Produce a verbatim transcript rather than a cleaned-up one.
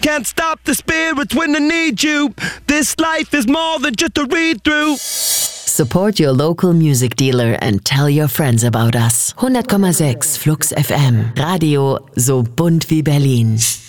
Can't stop the spirits when I need you. This life is more than just a read-through. Support your local music dealer and tell your friends about us. hundert Komma sechs Flux F M. Radio so bunt wie Berlin.